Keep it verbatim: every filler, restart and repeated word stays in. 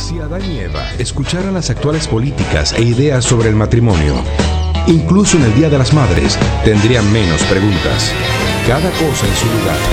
Si Adán y Eva escucharan las actuales políticas e ideas sobre el matrimonio, incluso en el Día de las Madres, tendrían menos preguntas. Cada cosa en su lugar.